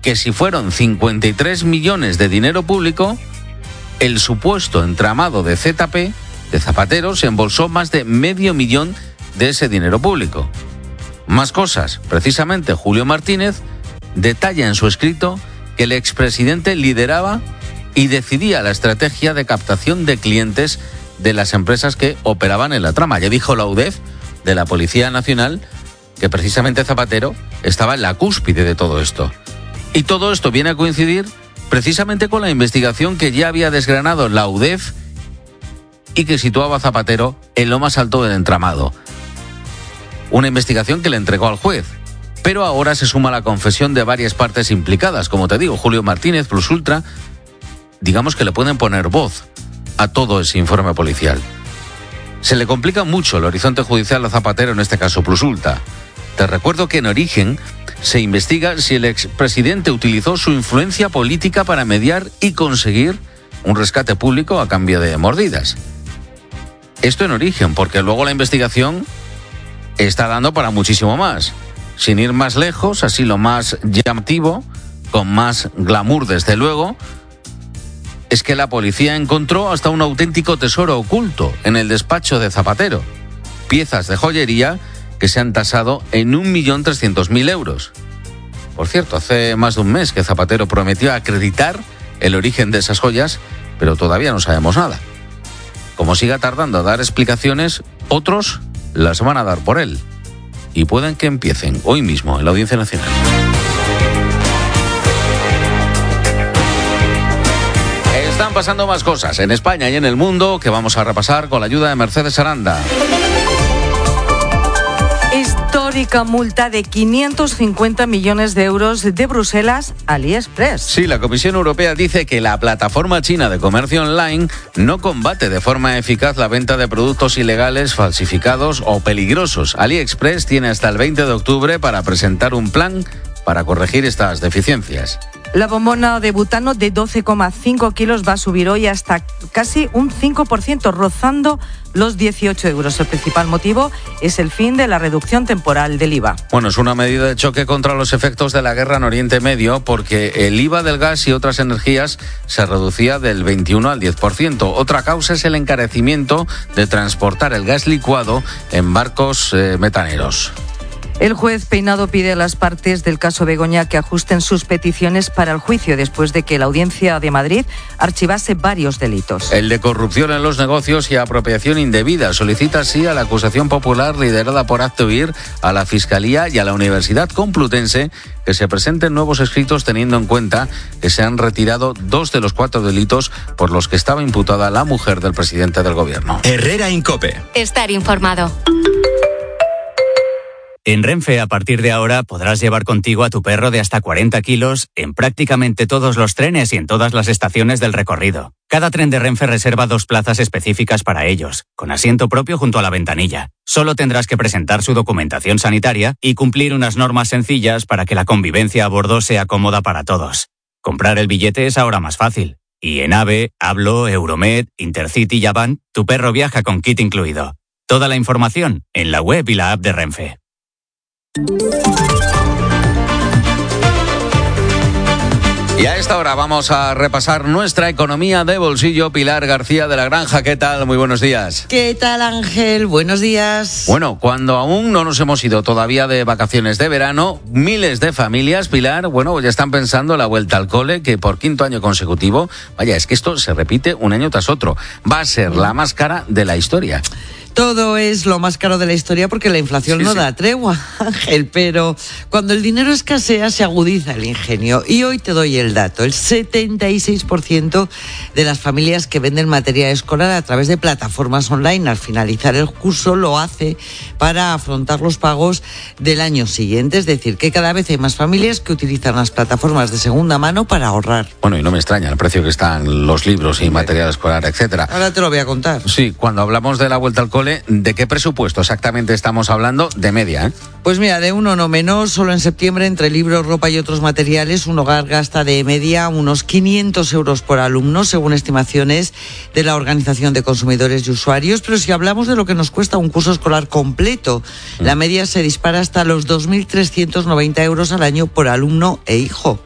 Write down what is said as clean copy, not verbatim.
que si fueron 53 millones de dinero público, el supuesto entramado de ZP, de Zapatero, se embolsó más de $500,000 de ese dinero público. Más cosas. Precisamente Julio Martínez detalla en su escrito que el expresidente lideraba y decidía la estrategia de captación de clientes de las empresas que operaban en la trama. Ya dijo la UDEF de la Policía Nacional que precisamente Zapatero estaba en la cúspide de todo esto. Y todo esto viene a coincidir precisamente con la investigación que ya había desgranado la UDEF y que situaba a Zapatero en lo más alto del entramado. Una investigación que le entregó al juez. Pero ahora se suma la confesión de varias partes implicadas. Como te digo, Julio Martínez, Plus Ultra, digamos que le pueden poner voz a todo ese informe policial. Se le complica mucho el horizonte judicial a Zapatero, en este caso Plus Ultra. Te recuerdo que en Origen se investiga si el expresidente utilizó su influencia política para mediar y conseguir un rescate público a cambio de mordidas. Esto en Origen, porque luego la investigación está dando para muchísimo más. Sin ir más lejos, así lo más llamativo, con más glamour desde luego, es que la policía encontró hasta un auténtico tesoro oculto en el despacho de Zapatero. Piezas de joyería que se han tasado en 1.300.000 euros. Por cierto, hace más de un mes que Zapatero prometió acreditar el origen de esas joyas, pero todavía no sabemos nada. Como siga tardando a dar explicaciones, otros las van a dar por él. Y pueden que empiecen hoy mismo en la Audiencia Nacional. Están pasando más cosas en España y en el mundo que vamos a repasar con la ayuda de Mercedes Aranda. Histórica multa de 550 millones de euros de Bruselas a AliExpress. Sí, la Comisión Europea dice que la plataforma china de comercio online no combate de forma eficaz la venta de productos ilegales, falsificados o peligrosos. AliExpress tiene hasta el 20 de octubre para presentar un plan para corregir estas deficiencias. La bombona de butano de 12,5 kilos va a subir hoy hasta casi un 5%, rozando los 18 euros. El principal motivo es el fin de la reducción temporal del IVA. Bueno, es una medida de choque contra los efectos de la guerra en Oriente Medio, porque el IVA del gas y otras energías se reducía del 21 al 10%. Otra causa es el encarecimiento de transportar el gas licuado en barcos metaneros. El juez Peinado pide a las partes del caso Begoña que ajusten sus peticiones para el juicio después de que la Audiencia de Madrid archivase varios delitos. El de corrupción en los negocios y apropiación indebida solicita así a la acusación popular liderada por Actovir, a la Fiscalía y a la Universidad Complutense que se presenten nuevos escritos teniendo en cuenta que se han retirado 2 de los 4 delitos por los que estaba imputada la mujer del presidente del gobierno. Herrera Incope. Estar informado. En Renfe, a partir de ahora, podrás llevar contigo a tu perro de hasta 40 kilos en prácticamente todos los trenes y en todas las estaciones del recorrido. Cada tren de Renfe reserva 2 plazas específicas para ellos, con asiento propio junto a la ventanilla. Solo tendrás que presentar su documentación sanitaria y cumplir unas normas sencillas para que la convivencia a bordo sea cómoda para todos. Comprar el billete es ahora más fácil. Y en AVE, Hablo, Euromed, Intercity y Avant, tu perro viaja con kit incluido. Toda la información en la web y la app de Renfe. Y a esta hora vamos a repasar nuestra economía de bolsillo. Pilar García de la Granja, ¿qué tal? Muy buenos días. ¿Qué tal, Ángel? Buenos días. Bueno, cuando aún no nos hemos ido todavía de vacaciones de verano, miles de familias, Pilar, bueno, ya están pensando en la vuelta al cole, que por 5º año consecutivo, vaya, es que esto se repite un año tras otro, va a ser la más cara de la historia. Todo es lo más caro de la historia porque la inflación no da tregua, Ángel, pero cuando el dinero escasea se agudiza el ingenio. Y hoy te doy el dato, el 76% de las familias que venden material escolar a través de plataformas online al finalizar el curso lo hace para afrontar los pagos del año siguiente. Es decir, que cada vez hay más familias que utilizan las plataformas de segunda mano para ahorrar. Bueno, y no me extraña el precio que están los libros y material escolar, etcétera. Ahora te lo voy a contar. Sí, cuando hablamos de la vuelta al cole, ¿de qué presupuesto exactamente estamos hablando? De media, ¿eh? Pues mira, de uno no menos, solo en septiembre, entre libros, ropa y otros materiales, un hogar gasta de media unos 500 euros por alumno, según estimaciones de la Organización de Consumidores y Usuarios. Pero si hablamos de lo que nos cuesta un curso escolar completo, la media se dispara hasta los 2.390 euros al año por alumno e hijo.